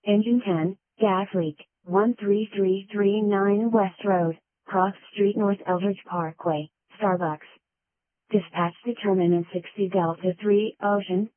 Engine 10, gas leak, 13339 West Road, Cross Street North Eldridge Parkway, Starbucks. Dispatch determinant 60 Delta 3 Ocean,